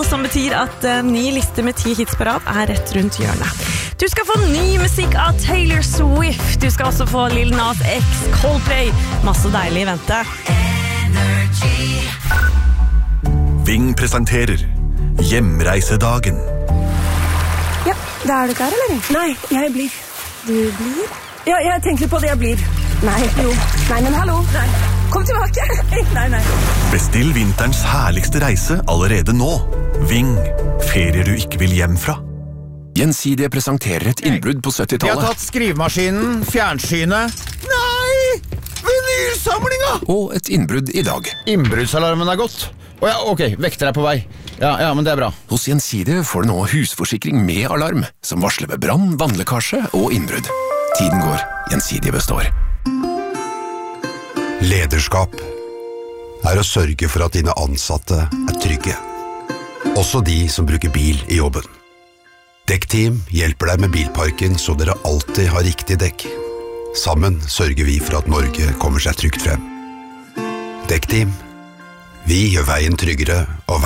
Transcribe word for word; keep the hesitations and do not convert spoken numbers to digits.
som betyr at en ny liste med ti hits på rad er rett rundt hjørnet. Du skal få ny musikk av Taylor Swift. Du skal også få Lil Nas X, Coldplay. Masse deilig i vente. Ving presenterer Hjemreisedagen. Ja, da er du ikke her, eller? Nei, jeg blir. Du blir? Ja, jeg tenker på det jeg blir. Nei, jo. Nei, men hallo. Nei. Kom tilbake. Nei, nei. Bestill vinterens herligste reise allerede nå. Ving, ferier du ikke vil hjem fra. Gjensidige presenterer et innbrudd på Vi har syttitallet. tatt skrivemaskinen, fjernsynet. Nei! Vinylsamlinga! Og et innbrudd i dag. Innbruddsalarmen er gått. Å ja, ok, vekter er på vei. Ja, ja, men det er bra. Hos Gjensidige får du nå husforsikring med alarm, som varsler ved brann, vannlekkasje og innbrudd. Tiden går, Gjensidige består. Lederskap er å sørge for at dine ansatte er trygge. Også de som bruker bil i jobben. Dekkteam hjelper deg med bilparken så dere alltid har riktig dekk. Sammen sørger vi for at Norge kommer seg trygt frem. Dekkteam, vi gjør veien tryggere og